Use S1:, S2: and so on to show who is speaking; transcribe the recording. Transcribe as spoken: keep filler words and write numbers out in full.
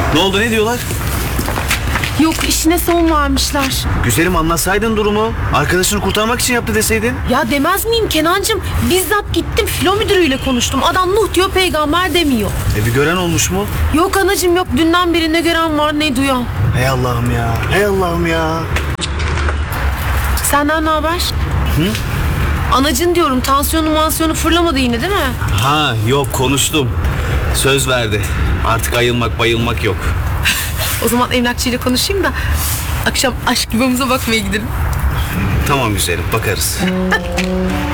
S1: Ne oldu, ne diyorlar?
S2: Yok, işine son vermişler.
S1: Güzelim, anlatsaydın durumu. Arkadaşını kurtarmak için yaptı deseydin.
S2: Ya demez miyim Kenancığım? Bizzat gittim, filo müdürüyle konuştum. Adam Nuh diyor, peygamber demiyor.
S1: E bir gören olmuş mu?
S2: Yok anacığım yok, dünden beri ne gören var ne duyan.
S1: Hey Allah'ım ya, hey Allah'ım ya.
S2: Senden ne haber?
S1: Hı?
S2: Anacın diyorum, tansiyonu mansiyonu fırlamadı yine değil mi?
S1: Ha yok, konuştum. Söz verdi. Artık ayılmak bayılmak yok.
S2: O zaman emlakçıyla konuşayım da akşam aşk yuvamıza bakmaya gidelim.
S1: Tamam güzelim, bakarız.